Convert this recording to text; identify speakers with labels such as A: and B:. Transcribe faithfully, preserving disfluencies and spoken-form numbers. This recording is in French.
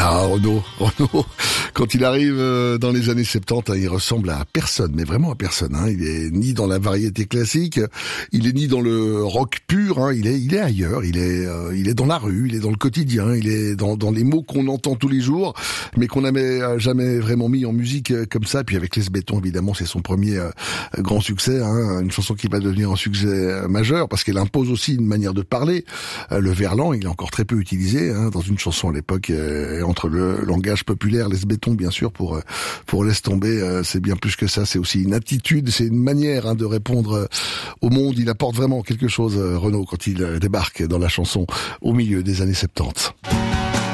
A: Ah, Renaud, Renaud, quand il arrive dans les années soixante-dix, il ressemble à personne, mais vraiment à personne. Hein. Il est ni dans la variété classique, il est ni dans le rock pur. Hein. Il est, il est ailleurs. Il est, euh, il est dans la rue, il est dans le quotidien, il est dans, dans les mots qu'on entend tous les jours, mais qu'on n'avait jamais vraiment mis en musique comme ça. Puis avec Les Béton, évidemment, c'est son premier euh, grand succès. Hein. Une chanson qui va devenir un succès majeur parce qu'elle impose aussi une manière de parler. Euh, le verlan, il est encore très peu utilisé hein, dans une chanson à l'époque. Euh, entre le langage populaire, Les Béton, bien sûr, pour pour laisse tomber, euh, c'est bien plus que ça. C'est aussi une attitude, c'est une manière hein, de répondre euh, au monde. Il apporte vraiment quelque chose, euh, Renaud, quand il euh, débarque dans la chanson au milieu des années soixante-dix.